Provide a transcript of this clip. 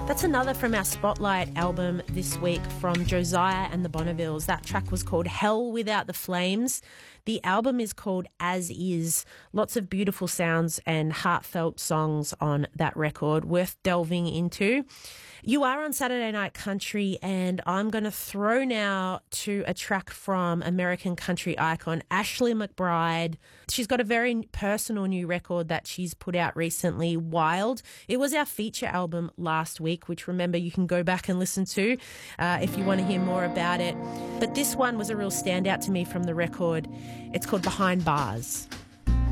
That's another from our Spotlight album this week from Josiah and the Bonnevilles. That track was called Hell Without the Flames. The album is called As Is. Lots of beautiful sounds and heartfelt songs on that record, worth delving into. You are on Saturday Night Country, and I'm going to throw now to a track from American country icon Ashley McBryde. She's got a very personal new record that she's put out recently, Wild. It was our feature album last week, which, remember, you can go back and listen to if you want to hear more about it. But this one was a real standout to me from the record. It's called Behind Bars.